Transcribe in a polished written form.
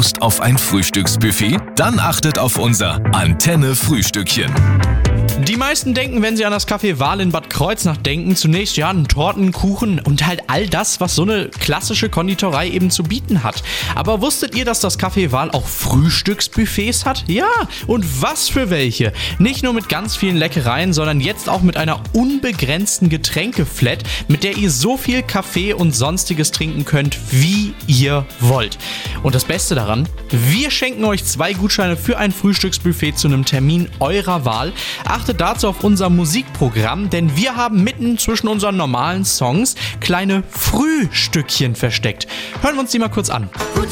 Lust auf ein Frühstücksbuffet? Dann achtet auf unser Antenne-Frühstückchen. Die meisten denken, wenn sie an das Café Wal in Bad Kreuznach denken, zunächst an Torten, Kuchen und halt all das, was so eine klassische Konditorei eben zu bieten hat. Aber wusstet ihr, dass das Café Wal auch Frühstücksbuffets hat? Ja, und was für welche? Nicht nur mit ganz vielen Leckereien, sondern jetzt auch mit einer unbegrenzten Getränkeflat, mit der ihr so viel Kaffee und sonstiges trinken könnt, wie ihr wollt. Und das Beste daran, wir schenken euch 2 Gutscheine für ein Frühstücksbuffet zu einem Termin eurer Wahl. Achtet dazu auf unser Musikprogramm, denn wir haben mitten zwischen unseren normalen Songs kleine Frühstückchen versteckt. Hören wir uns die mal kurz an. Gute